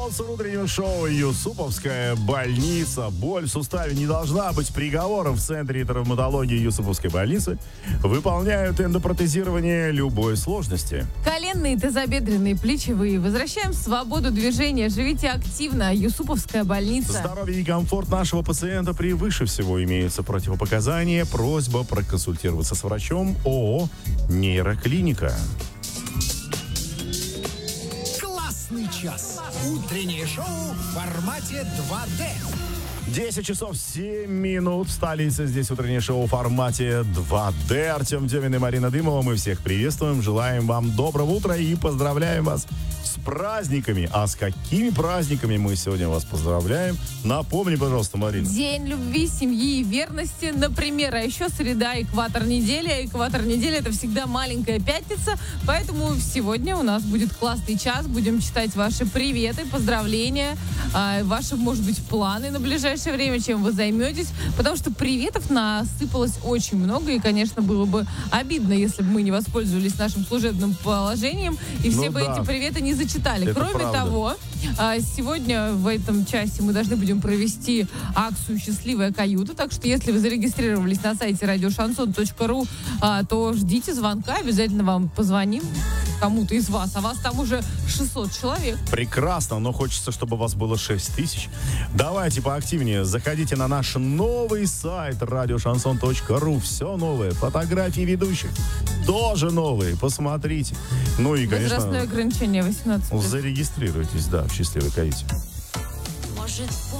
Утреннего шоу «Юсуповская больница». Боль в суставе не должна быть приговором. В Центре травматологии Юсуповской больницы выполняют эндопротезирование любой сложности. Коленные, тазобедренные, плечевые. Возвращаем свободу движения. Живите активно. Юсуповская больница. Здоровье и комфорт нашего пациента превыше всего. Имеются противопоказания. Просьба проконсультироваться с врачом. ООО «Нейроклиника». Час. Утреннее шоу в формате 2D. 10 часов 7 минут в столице. Здесь утреннее шоу в формате 2D. Артем Демин и Марина Дымова. Мы всех приветствуем. Желаем вам доброго утра и поздравляем вас с праздниками. А с какими праздниками мы сегодня вас поздравляем? Напомни, пожалуйста, Марина. День любви, семьи и верности, например. А еще среда, экватор недели. Экватор недели — это всегда маленькая пятница. Поэтому сегодня у нас будет классный час. Будем читать ваши приветы, поздравления, ваши, может быть, планы на ближайшее время, чем вы займетесь. Потому что приветов насыпалось очень много. И, конечно, было бы обидно, если бы мы не воспользовались нашим служебным положением. И все бы эти приветы не зачитали. Это Кроме правда. того, сегодня в этом часе мы должны будем провести акцию «Счастливая каюта». Так что, если вы зарегистрировались на сайте радиошансон.ру, то ждите звонка. Обязательно вам позвоним кому-то из вас. А вас там уже 600 человек. Прекрасно, но хочется, чтобы вас было 6 тысяч. Давайте поактивнее. Заходите на наш новый сайт радиошансон.ру. Все новое. Фотографии ведущих тоже новые. Посмотрите. Ну и, конечно, возрастное ограничение 18 лет. зарегистрируйтесь, да, в «Счастливой каюте». Может,